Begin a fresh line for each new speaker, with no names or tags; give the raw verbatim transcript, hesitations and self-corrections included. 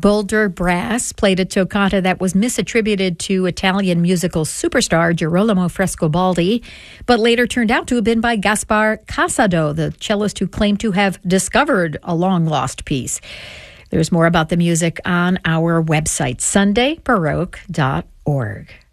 Boulder Brass played a toccata that was misattributed to Italian musical superstar Girolamo Frescobaldi, but later turned out to have been by Gaspar Casado, the cellist who claimed to have discovered a long-lost piece. There's more about the music on our website, sunday baroque dot org.